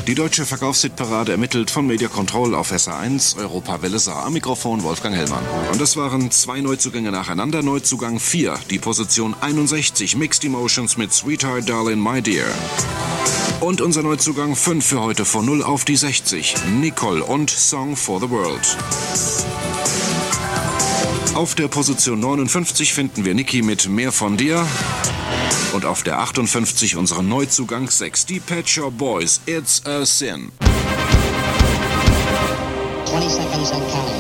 Die deutsche Verkaufshitparade ermittelt von Media Control auf SR1, Europawelle Saar. Am Mikrofon Wolfgang Hellmann. Und das waren 2 Neuzugänge nacheinander. Neuzugang 4, die Position 61, Mixed Emotions mit Sweetheart Darling My Dear. Und unser Neuzugang 5 für heute von 0 auf die 60, Nicole und Song for the World. Auf der Position 59 finden wir Niki mit Mehr von dir. Und auf der 58 unseren Neuzugang 6, die Pet Shop Boys, It's a Sin. 20 seconds and counting.